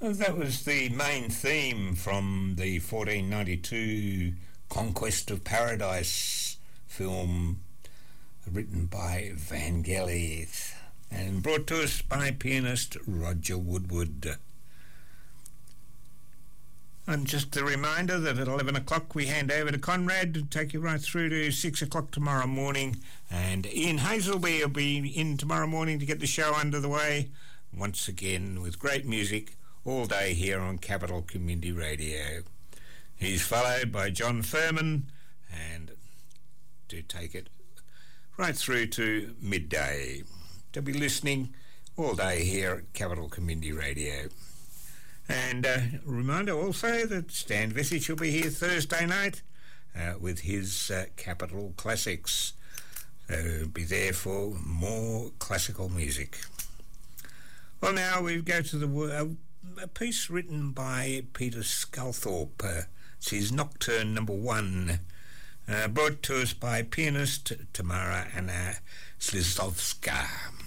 That was the main theme from the 1492 Conquest of Paradise film, written by Vangelis and brought to us by pianist Roger Woodward. And just a reminder that at 11 o'clock we hand over to Conrad to take you right through to 6 o'clock tomorrow morning, and Ian Hazelby will be in tomorrow morning to get the show under the way once again with great music all day here on Capital Community Radio. He's followed by John Furman, and to take it right through to midday. To be listening all day here at Capital Community Radio. And a reminder also that Stan Vesich will be here Thursday night with his Capital Classics. So be there for more classical music. Well, now we go to a piece written by Peter Sculthorpe. It's his Nocturne No. 1, brought to us by pianist Tamara Anna Slizovska.